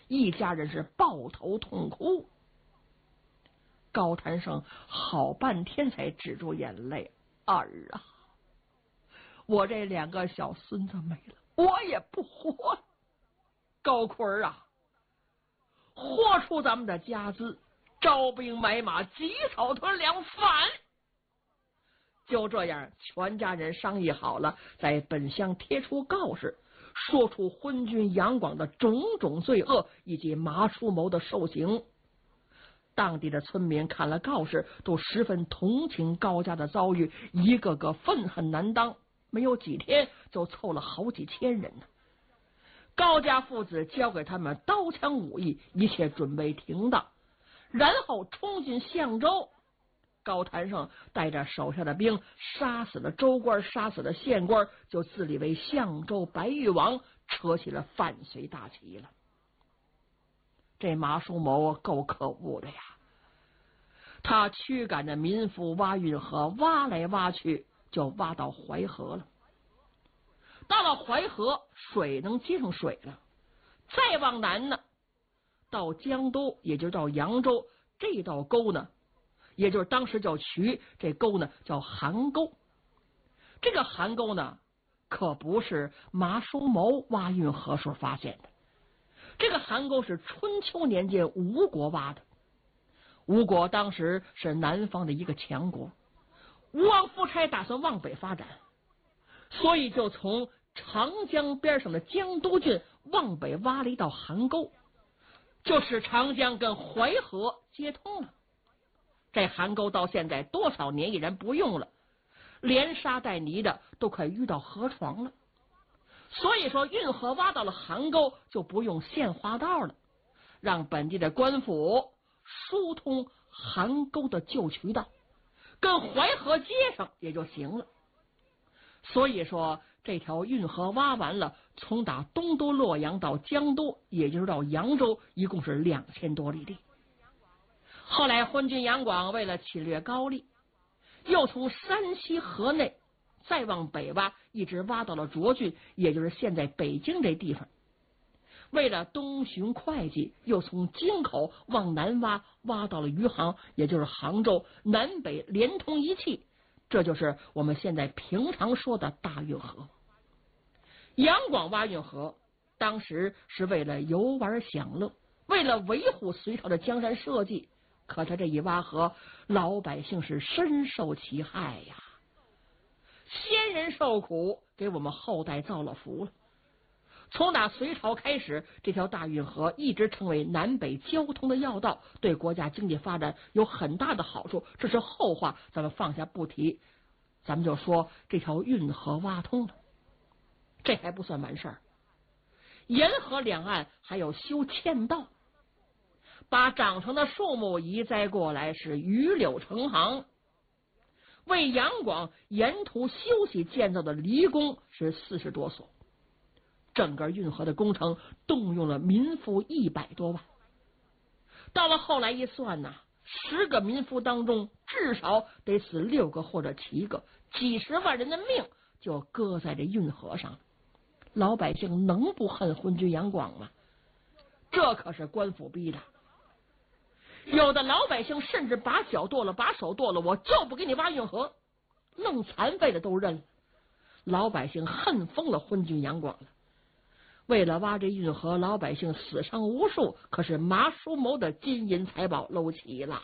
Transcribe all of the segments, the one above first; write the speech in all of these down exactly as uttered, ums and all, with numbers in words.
一家人是抱头痛哭。高谭胜好半天才止住眼泪，儿啊，我这两个小孙子没了，我也不活了。高坤啊，活出咱们的家资，招兵买马，积草屯粮，反。就这样，全家人商议好了，在本乡贴出告示，说出昏君杨广的种种罪恶以及马叔谋的受刑。当地的村民看了告示，都十分同情高家的遭遇，一个个愤恨难当。没有几天，就凑了好几千人呢。高家父子交给他们刀枪武艺，一切准备停当，然后冲进相州。高谭胜带着手下的兵，杀死了州官，杀死了县官，就自立为相州白玉王，扯起了反隋大旗了。这马叔谋够可恶的呀！他驱赶着民夫挖运河，挖来挖去，就挖到淮河了。到了淮河，水能接上水了。再往南呢，到江都，也就是到扬州，这道沟呢，也就是当时叫渠，这沟呢叫邗沟。这个邗沟呢，可不是马叔谋挖运河时候发现的。这个邗沟是春秋年间吴国挖的。吴国当时是南方的一个强国，吴王夫差打算往北发展，所以就从长江边上的江都郡往北挖了一道邗沟，就使长江跟淮河接通了。这邗沟到现在多少年已然不用了，连沙带泥的都快淤到河床了。所以说运河挖到了邗沟，就不用限花道了，让本地的官府疏通邗沟的旧渠道，跟淮河接上也就行了。所以说这条运河挖完了，从打东都洛阳到江都，也就是到扬州，一共是两千多里地。后来昏君杨广为了侵略高丽，又从山西河内再往北挖，一直挖到了涿郡，也就是现在北京这地方。为了东巡会稽，又从京口往南挖，挖到了余杭，也就是杭州，南北连通一气。这就是我们现在平常说的大运河。杨广挖运河当时是为了游玩享乐，为了维护隋朝的江山社稷，可他这一挖河，老百姓是深受其害呀。先人受苦，给我们后代造了福了。从打隋朝开始，这条大运河一直成为南北交通的要道，对国家经济发展有很大的好处。这是后话，咱们放下不提。咱们就说这条运河挖通了，这还不算完事儿。沿河两岸还有修堑道，把长成的树木移栽过来，是榆柳成行。为杨广沿途修习建造的离宫是四十多所。整个运河的工程动用了民夫一百多万。到了后来一算呢，十个民夫当中至少得死六个或者七个，几十万人的命就搁在这运河上了。老百姓能不恨昏君杨广吗？这可是官府逼的。有的老百姓甚至把脚剁了，把手剁了，我就不给你挖运河，弄残废的都认了。老百姓恨疯了昏君杨广了。为了挖这运河，老百姓死伤无数，可是马叔谋的金银财宝搂齐了。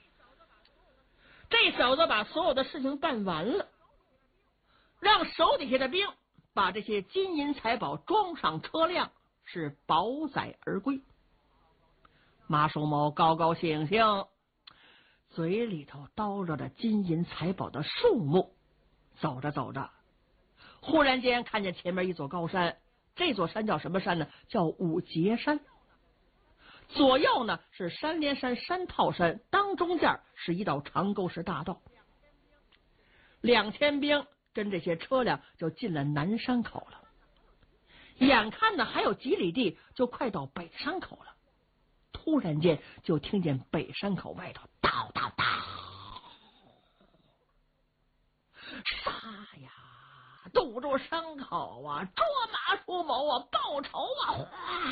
这小子把所有的事情办完了，让手底下的兵把这些金银财宝装上车辆，是饱载而归。马叔谋高高兴兴，嘴里头叨着的金银财宝的数目，走着走着，忽然间看见前面一座高山。这座山叫什么山呢？叫五节山。左右呢是山连山、山套山，当中间是一道长沟式大道。两千兵跟这些车辆就进了南山口了。眼看呢还有几里地，就快到北山口了。突然间就听见北山口外头叨叨叨，杀呀！堵住伤口啊，捉马叔谋啊，报仇啊！